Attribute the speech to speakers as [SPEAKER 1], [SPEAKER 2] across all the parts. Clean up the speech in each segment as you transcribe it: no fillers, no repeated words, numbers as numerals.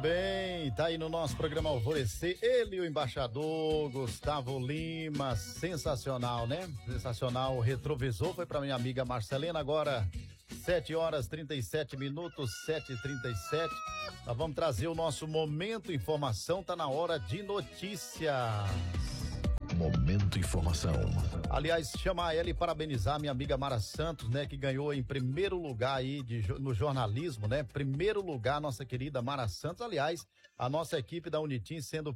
[SPEAKER 1] bem, tá aí no nosso programa Alvorecer, ele, o embaixador Gustavo Lima, sensacional, né? Sensacional, o retrovisor foi pra minha amiga Marcelena, agora 7h37, 7h37, nós vamos trazer o nosso Momento Informação, tá na hora de notícias.
[SPEAKER 2] Momento Informação.
[SPEAKER 1] Aliás, chamar ela e parabenizar a minha amiga Mara Santos, né, que ganhou em primeiro lugar aí no jornalismo, né? Primeiro lugar, nossa querida Mara Santos. Aliás, a nossa equipe da Unitim sendo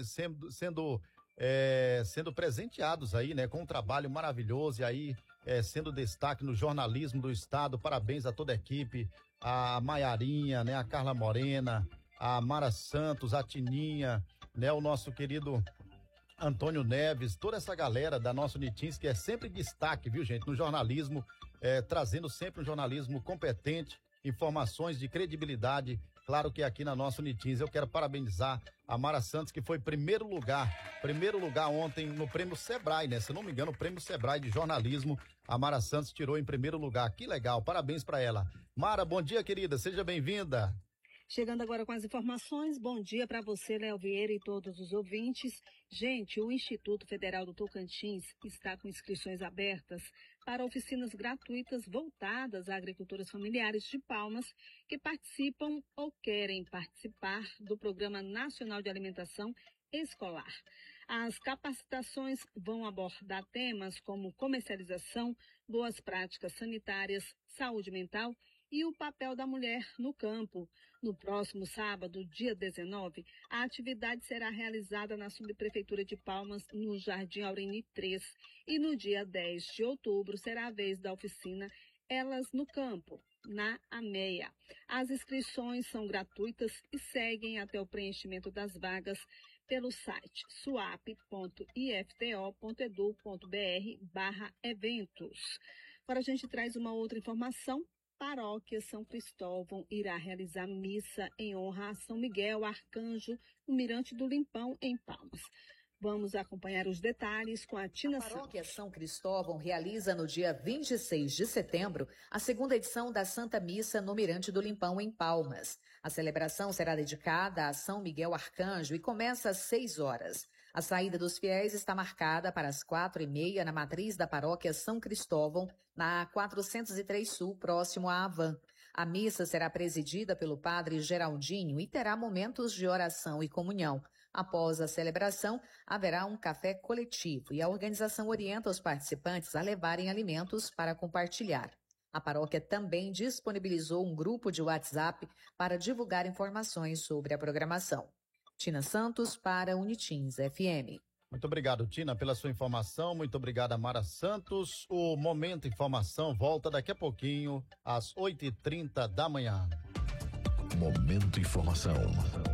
[SPEAKER 1] presenteados aí, né, com um trabalho maravilhoso e aí sendo destaque no jornalismo do estado. Parabéns a toda a equipe, a Maiarinha, né, a Carla Morena, a Mara Santos, a Tininha, né, o nosso querido Antônio Neves, toda essa galera da nossa Unitins, que é sempre destaque, viu, gente, no jornalismo, trazendo sempre um jornalismo competente, informações de credibilidade. Claro que aqui na nossa Unitins eu quero parabenizar a Mara Santos, que foi primeiro lugar ontem no prêmio Sebrae, né? Se não me engano, o prêmio Sebrae de jornalismo, a Mara Santos tirou em primeiro lugar. Que legal, parabéns pra ela. Mara, bom dia, querida, seja bem-vinda.
[SPEAKER 3] Chegando agora com as informações, bom dia para você, Léo Vieira, e todos os ouvintes. Gente, o Instituto Federal do Tocantins está com inscrições abertas para oficinas gratuitas voltadas a agricultores familiares de Palmas que participam ou querem participar do Programa Nacional de Alimentação Escolar. As capacitações vão abordar temas como comercialização, boas práticas sanitárias, saúde mental e o papel da mulher no campo. No próximo sábado, dia 19, a atividade será realizada na Subprefeitura de Palmas, no Jardim Aureni 3. E no dia 10 de outubro será a vez da oficina Elas no Campo, na AMEA. As inscrições são gratuitas e seguem até o preenchimento das vagas pelo site suap.ifto.edu.br/eventos. Agora a gente traz uma outra informação. Paróquia São Cristóvão irá realizar missa em honra a São Miguel Arcanjo, no Mirante do Limpão, em Palmas. Vamos acompanhar os detalhes com a Tina Santos.
[SPEAKER 4] A Paróquia São Cristóvão realiza no dia 26 de setembro a segunda edição da Santa Missa no Mirante do Limpão, em Palmas. A celebração será dedicada a São Miguel Arcanjo e começa às 6 horas. A saída dos fiéis está marcada para as 4h30 na matriz da Paróquia São Cristóvão, na 403 Sul, próximo à Havan. A missa será presidida pelo padre Geraldinho e terá momentos de oração e comunhão. Após a celebração, haverá um café coletivo e a organização orienta os participantes a levarem alimentos para compartilhar. A paróquia também disponibilizou um grupo de WhatsApp para divulgar informações sobre a programação. Tina Santos para Unitins FM.
[SPEAKER 1] Muito obrigado, Tina, pela sua informação. Muito obrigado, Mara Santos. O Momento Informação volta daqui a pouquinho, às 8h30 da manhã.
[SPEAKER 2] Momento Informação.